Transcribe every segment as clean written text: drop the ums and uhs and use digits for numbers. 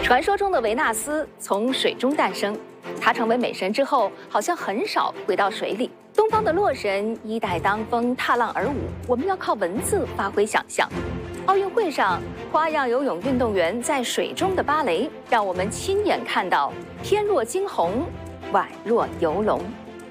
传说中的维纳斯从水中诞生，她成为美神之后，好像很少回到水里。东方的洛神衣带当风，踏浪而舞，我们要靠文字发挥想象。奥运会上，花样游泳运动员在水中的芭蕾，让我们亲眼看到天若惊鸿，宛若游龙。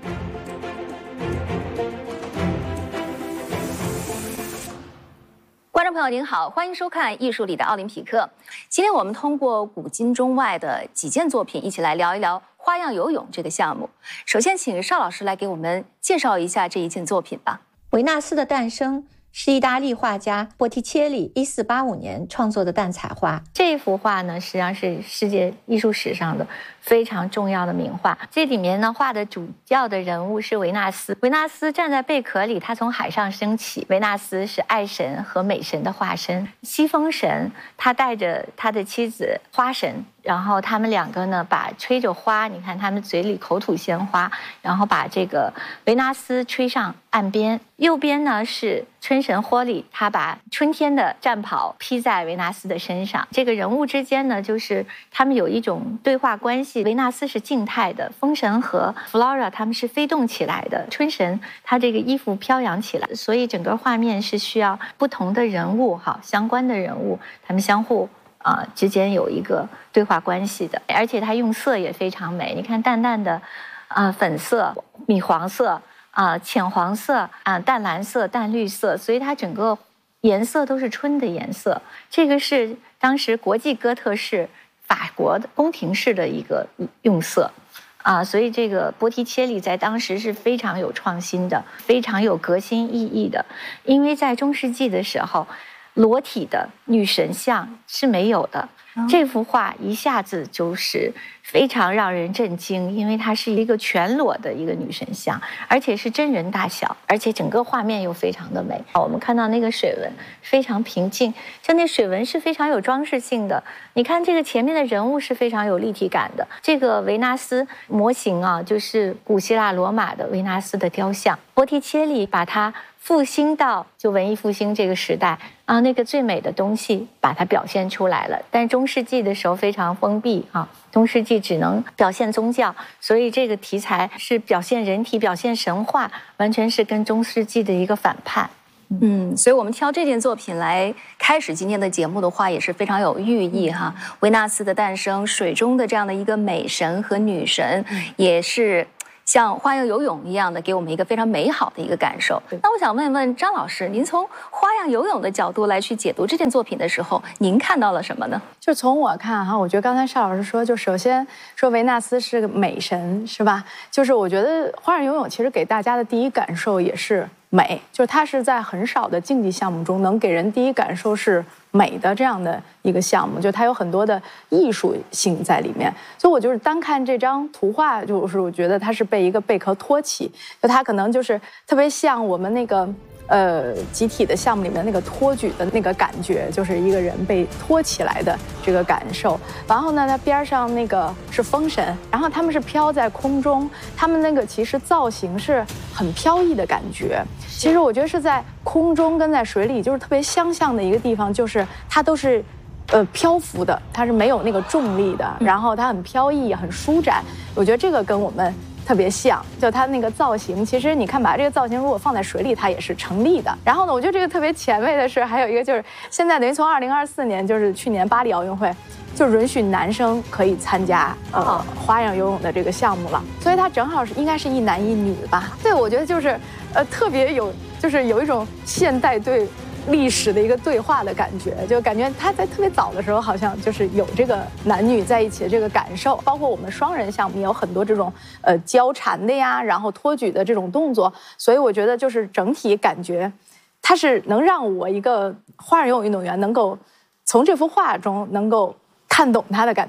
观众朋友您好，欢迎收看《艺术里的奥林匹克》。今天我们通过古今中外的几件作品，一起来聊一聊花样游泳这个项目。首先，请邵老师来给我们介绍一下这一件作品吧。 维纳斯的诞生是意大利画家波提切利1485年创作的蛋彩画。这幅画呢，实际上是世界艺术史上的非常重要的名画。这里面呢，画的主要的人物是维纳斯。维纳斯站在贝壳里，他从海上升起。维纳斯是爱神和美神的化身。西风神他带着他的妻子花神，然后他们两个呢，把吹着花，你看他们嘴里口吐鲜花，然后把这个维纳斯吹上岸边。右边呢是春神霍利，他把春天的战袍披在维纳斯的身上。这个人物之间呢，就是他们有一种对话关系。维纳斯是静态的，风神和 Flora 他们是飞动起来的，春神他这个衣服飘扬起来，所以整个画面是需要不同的人物相关的人物，他们相互之间有一个对话关系的。而且它用色也非常美，你看淡淡的粉色、米黄色浅黄色淡蓝色、淡绿色，所以它整个颜色都是春的颜色。这个是当时国际哥特式法国的宫廷式的一个用色所以这个波提切利在当时是非常有创新的，非常有革新意义的。因为在中世纪的时候，裸体的女神像是没有的。这幅画一下子就是非常让人震惊，因为它是一个全裸的一个女神像，而且是真人大小，而且整个画面又非常的美。我们看到那个水纹非常平静，就那水纹是非常有装饰性的。你看这个前面的人物是非常有立体感的。这个维纳斯模型就是古希腊罗马的维纳斯的雕像。波提切利把它复兴到就文艺复兴这个时代那个最美的东西把它表现出来了。但中世纪的时候非常封闭中世纪只能表现宗教，所以这个题材是表现人体、表现神话，完全是跟中世纪的一个反叛。 所以我们挑这件作品来开始今天的节目的话，也是非常有寓意维纳斯的诞生，水中的这样的一个美神和女神，也是像花样游泳一样的给我们一个非常美好的一个感受。那我想问问张老师，您从花样游泳的角度来去解读这件作品的时候，您看到了什么呢？ 就从我看我觉得刚才邵老师说，就首先说维纳斯是个美神，是吧？就是我觉得花样游泳其实给大家的第一感受也是美，就是它是在很少的竞技项目中能给人第一感受是美的这样的一个项目，就它有很多的艺术性在里面。所以我就是单看这张图画，就是我觉得它是被一个贝壳托起，就它可能就是特别像我们那个集体的项目里面那个托举的那个感觉，就是一个人被托起来的这个感受。然后呢，它边上那个是风神，然后他们是飘在空中，他们那个其实造型是很飘逸的感觉。其实我觉得是在空中跟在水里就是特别相像的一个地方，就是它都是漂浮的，它是没有那个重力的，然后它很飘逸很舒展。我觉得这个跟我们特别像，就它那个造型，其实你看把这个造型如果放在水里，它也是成立的。然后呢，我觉得这个特别前卫的是，还有一个就是现在等于从2024年，就是去年巴黎奥运会，就允许男生可以参加花样游泳的这个项目了，所以它正好是应该是一男一女吧。对，我觉得就是特别就是有一种现代对历史的一个对话的感觉，就感觉他在特别早的时候好像就是有这个男女在一起的这个感受。包括我们双人项目也有很多这种交缠的呀，然后托举的这种动作。所以我觉得就是整体感觉它是能让我一个花样游泳运动员能够从这幅画中能够看懂他的感觉。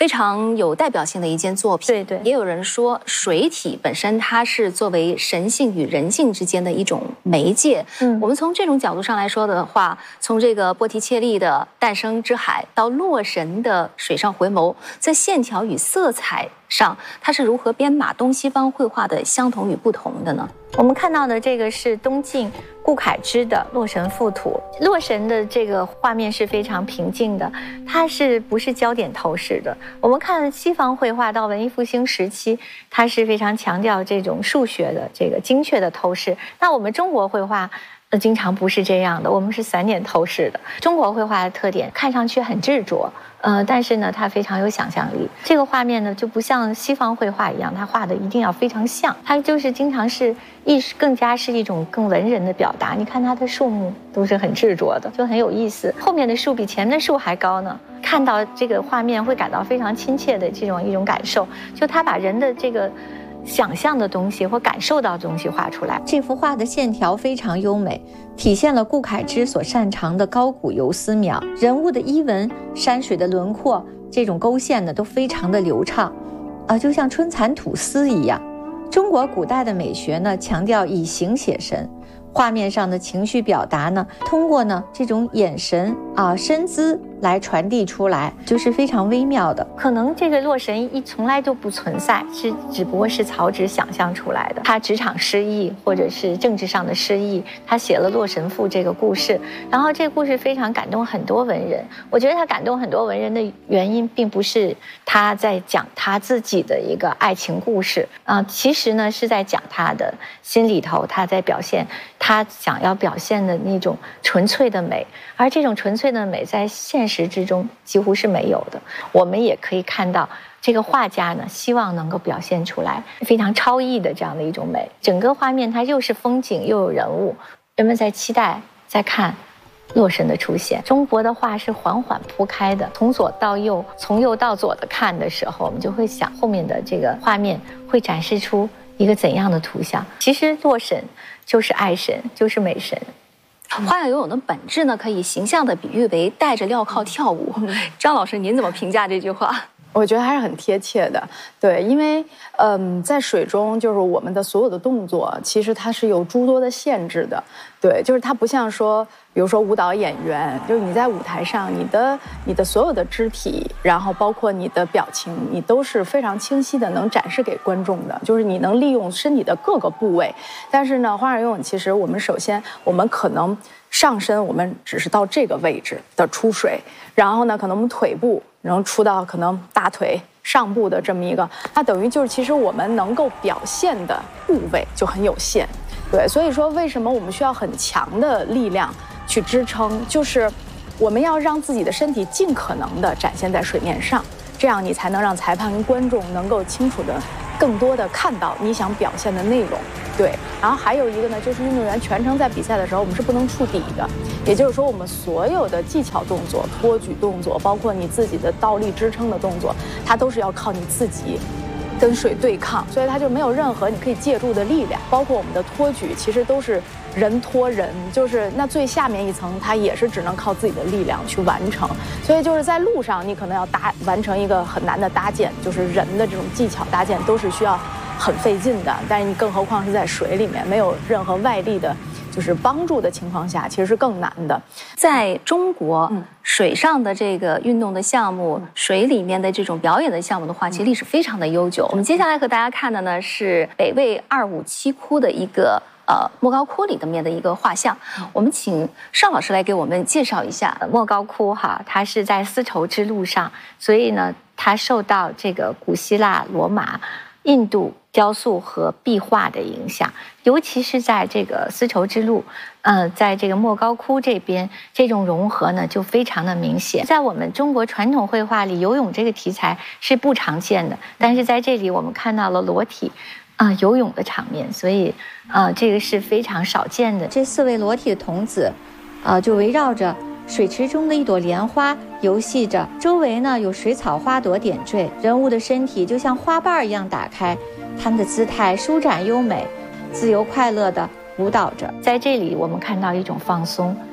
非常有代表性的一件作品。 对对， 也有人说水体本身它是作为神性与人性之间的一种媒介。我们从这种角度上来说的话，从这个波提切利的《诞生之海》到洛神的《水上回眸》，在线条与色彩上，它是如何编码东西方绘画的相同与不同的呢？ 我们看到的这个是东晋顾恺之的《洛神赋图》。洛神的这个画面是非常平静的，它是不是焦点透视的？我们看西方绘画到文艺复兴时期，它是非常强调这种数学的这个精确的透视。那我们中国绘画经常不是这样的，我们是3点透视的。中国绘画的特点看上去很执着，但是呢，它非常有想象力。这个画面呢，就不像西方绘画一样，它画的一定要非常像，它就是经常是更加是一种更文人的表达。你看它的树木都是很执着的，就很有意思。后面的树比前面的树还高呢，看到这个画面会感到非常亲切的一种感受。就他把人的这个想象的东西或感受到的东西画出来。这幅画的线条非常优美，体现了顾恺之所擅长的高古游丝描，人物的衣纹、山水的轮廓，这种勾线呢都非常的流畅，就像春蚕吐丝一样。中国古代的美学呢，强调以形写神。画面上的情绪表达呢，通过呢这种眼神身姿来传递出来，就是非常微妙的。可能这个洛神从来就不存在，只不过是曹植想象出来的。他职场失意或者是政治上的失意，他写了《洛神赋》这个故事，然后这个故事非常感动很多文人。我觉得他感动很多文人的原因，并不是他在讲他自己的一个爱情故事其实呢是在讲他的心里头，他在表现他想要表现的那种纯粹的美，而这种纯粹的美在现实之中几乎是没有的。我们也可以看到这个画家呢，希望能够表现出来非常超逸的这样的一种美。整个画面它又是风景又有人物，人们在期待在看洛神的出现。中国的画是缓缓铺开的，从左到右，从右到左的看的时候，我们就会想后面的这个画面会展示出一个怎样的图像。其实洛神就是爱神，就是美神。 花样游泳的本质呢，可以形象地比喻为戴着镣铐跳舞。张老师，您怎么评价这句话？ 我觉得还是很贴切的，对，因为在水中，就是我们的所有的动作，其实它是有诸多的限制的，对，就是它不像说，比如说舞蹈演员，就是你在舞台上，你的所有的肢体，然后包括你的表情，你都是非常清晰的能展示给观众的，就是你能利用身体的各个部位。但是呢，花样游泳其实我们首先我们可能上身我们只是到这个位置的出水，然后呢，可能我们腿部能出到可能大腿上部的这么一个，它等于就是其实我们能够表现的部位就很有限，对，所以说为什么我们需要很强的力量去支撑，就是我们要让自己的身体尽可能的展现在水面上，这样你才能让裁判跟观众能够清楚的更多的看到你想表现的内容。对，然后还有一个呢，就是运动员全程在比赛的时候，我们是不能触底的，也就是说，我们所有的技巧动作、托举动作，包括你自己的倒立支撑的动作，它都是要靠你自己跟水对抗，所以它就没有任何你可以借助的力量。包括我们的托举，其实都是人托人，就是那最下面一层，它也是只能靠自己的力量去完成。所以就是在路上，你可能要完成一个很难的搭建，就是人的这种技巧搭建都是需要很费劲的，但是你更何况是在水里面，没有任何外力的就是帮助的情况下，其实是更难的。 在中国，水上的这个运动的项目，水里面的这种表演的项目的话，其实历史非常的悠久。我们接下来和大家看的呢是北魏257窟的一个莫高窟里面的一个画像。我们请邵老师来给我们介绍一下莫高窟它是在丝绸之路上，所以呢，它受到这个古希腊、罗马、印度雕塑和壁画的影响，尤其是在这个丝绸之路，在这个莫高窟这边，这种融合呢就非常的明显。在我们中国传统绘画里，游泳这个题材是不常见的，但是在这里我们看到了裸体游泳的场面，所以这个是非常少见的。这4位裸体的童子，就围绕着水池中的一朵莲花游戏着，周围呢有水草花朵点缀，人物的身体就像花瓣一样打开，他们的姿态舒展优美，自由快乐地舞蹈着。在这里我们看到一种放松，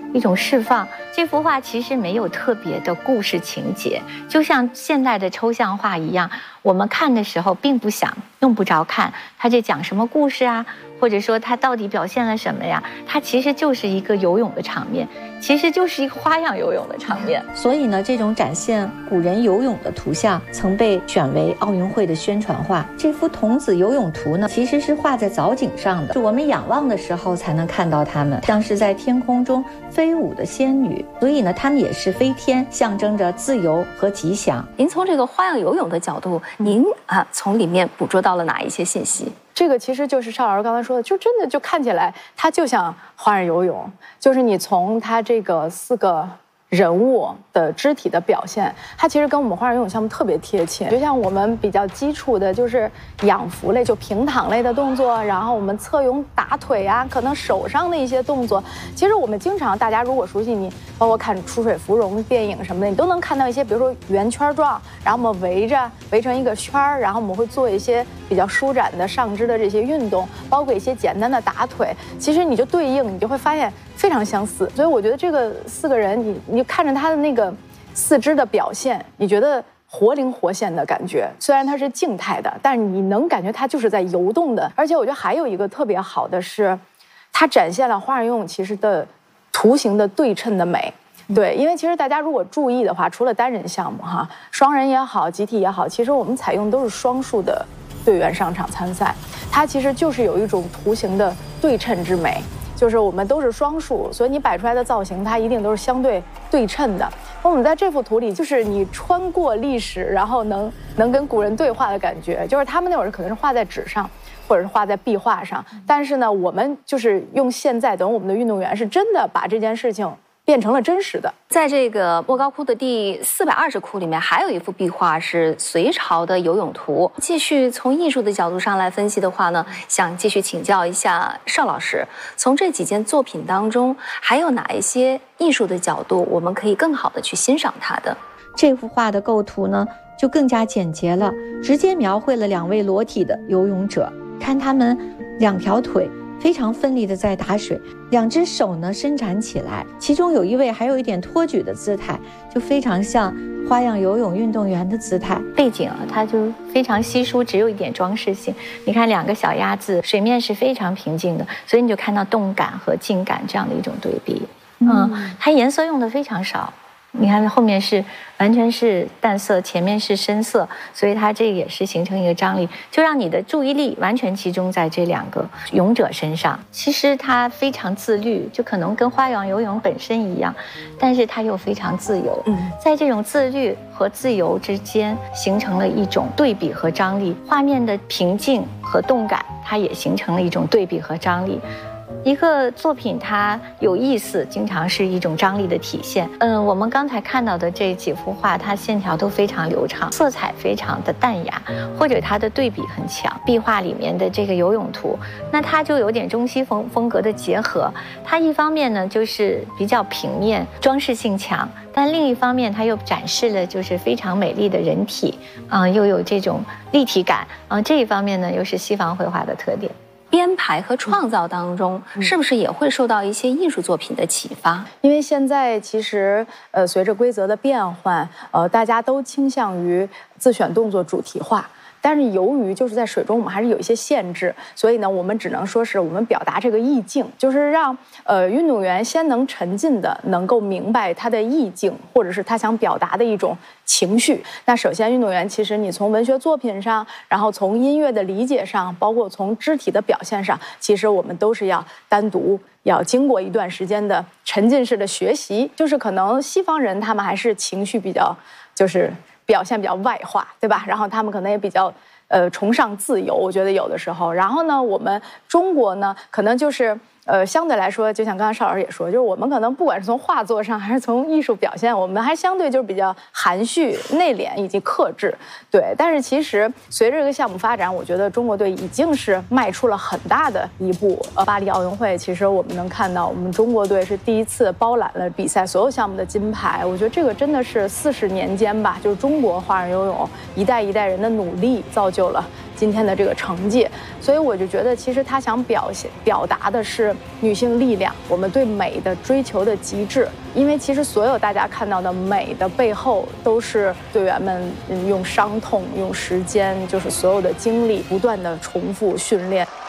一种释放。这幅画其实没有特别的故事情节，就像现代的抽象画一样，我们看的时候并不想用不着看它这讲什么故事啊，或者说它到底表现了什么呀，它其实就是一个游泳的场面，其实就是一个花样游泳的场面。 所以呢，这种展现古人游泳的图像曾被选为奥运会的宣传画。这幅童子游泳图呢，其实是画在藻井上的，是我们仰望的时候才能看到它们，像是在天空中飞舞的仙女，所以呢，它们也是飞天，象征着自由和吉祥。 您从这个花样游泳的角度，您从里面捕捉到了哪一些信息？ 这个其实就是邵老师刚才说的，就真的就看起来它就像花样游泳，就是你从它这个4个人物的肢体的表现，它其实跟我们花样游泳项目特别贴切。就像我们比较基础的就是仰伏类，就平躺类的动作，然后我们侧泳打腿啊，可能手上的一些动作，其实我们经常大家如果熟悉你，包括看《出水芙蓉》电影什么的，你都能看到一些，比如说圆圈状，然后我们围成一个圈儿，然后我们会做一些比较舒展的上肢的这些运动，包括一些简单的打腿，其实你就对应，你就会发现非常相似。所以我觉得这个4个人，你看着他的那个四肢的表现，你觉得活灵活现的感觉。虽然它是静态的，但是你能感觉它就是在游动的。而且我觉得还有一个特别好的是，它展现了花样游泳其实的图形的对称的美。对，因为其实大家如果注意的话，除了单人项目双人也好，集体也好，其实我们采用都是双数的队员上场参赛，它其实就是有一种图形的对称之美。就是我们都是双数，所以你摆出来的造型它一定都是相对对称的。我们在这幅图里，就是你穿过历史，然后能跟古人对话的感觉。就是他们那会儿可能是画在纸上，或者是画在壁画上，但是呢，我们就是用现在等我们的运动员是真的把这件事情变成了真实的。 在这个莫高窟的第420窟里面，还有一幅壁画是隋朝的游泳图。继续从艺术的角度上来分析的话呢，想继续请教一下邵老师，从这几件作品当中，还有哪一些艺术的角度我们可以更好的去欣赏它的？ 这幅画的构图呢，就更加简洁了，直接描绘了2位裸体的游泳者，看他们2条腿非常奋力的在打水，2只手呢伸展起来，其中有一位还有一点托举的姿态，就非常像花样游泳运动员的姿态。 背景它就非常稀疏，只有一点装饰性。你看2个小鸭子，水面是非常平静的，所以你就看到动感和静感这样的一种对比。它颜色用的非常少。你看后面是完全是淡色，前面是深色，所以它这个也是形成一个张力，就让你的注意力完全集中在这2个泳者身上。其实它非常自律，就可能跟花样游泳本身一样，但是它又非常自由。在这种自律和自由之间形成了一种对比和张力，画面的平静和动感，它也形成了一种对比和张力。一个作品它有意思，经常是一种张力的体现。我们刚才看到的这几幅画，它线条都非常流畅，色彩非常的淡雅，或者它的对比很强。壁画里面的这个游泳图，那它就有点中西风格的结合。它一方面呢就是比较平面，装饰性强，但另一方面它又展示了就是非常美丽的人体，又有这种立体感，这一方面呢又是西方绘画的特点。 编排和创造当中，是不是也会受到一些艺术作品的启发？ 因为现在其实随着规则的变换，大家都倾向于自选动作主题化。但是由于就是在水中我们还是有一些限制，所以呢我们只能说是我们表达这个意境，就是让运动员先能沉浸的能够明白他的意境，或者是他想表达的一种情绪。那首先运动员其实你从文学作品上，然后从音乐的理解上，包括从肢体的表现上，其实我们都是要单独要经过一段时间的沉浸式的学习。就是可能西方人他们还是情绪比较就是表现比较外化，对吧？然后他们可能也比较崇尚自由，我觉得有的时候。然后呢，我们中国呢，可能就是相对来说，就像刚刚邵老师也说，就是我们可能不管是从画作上还是从艺术表现，我们还相对就是比较含蓄、内敛以及克制。对，但是其实随着这个项目发展，我觉得中国队已经是迈出了很大的一步。巴黎奥运会，其实我们能看到，我们中国队是第一次包揽了比赛所有项目的金牌。我觉得这个真的是40年间吧，就是中国花样游泳一代一代人的努力造就了今天的这个成绩。所以我就觉得，其实他想表达的是女性力量，我们对美的追求的极致。因为其实所有大家看到的美的背后，都是队员们用伤痛、用时间，就是所有的精力不断的重复训练。